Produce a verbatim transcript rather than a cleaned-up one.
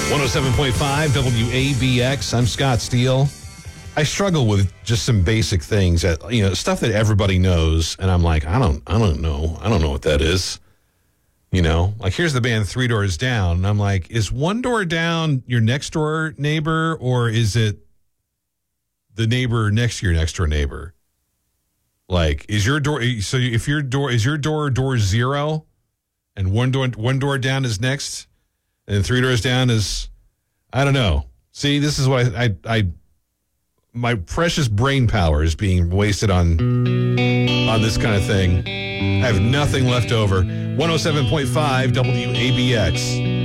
one oh seven point five W A B X. I'm Scott Steele. I struggle with just some basic things that, you know, stuff that everybody knows. And I'm like, I don't, I don't know. I don't know what that is. You know, like here's the band Three Doors Down. And I'm like, is one door down your next door neighbor, or is it the neighbor next to your next door neighbor? Like, is your door, so if your door, is your door door zero and one door, one door down is next and three doors down is, I don't know. See, this is what I, I, I my precious brain power is being wasted on, on this kind of thing. I have nothing left over. one oh seven point five W A B X.